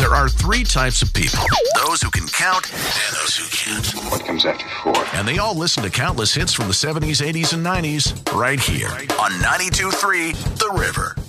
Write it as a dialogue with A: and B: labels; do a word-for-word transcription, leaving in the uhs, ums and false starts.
A: There are three types of people. Those who can count and those who can't.
B: What comes after four?
A: And they all listen to countless hits from the seventies, eighties, and nineties right here on ninety-two point three The River.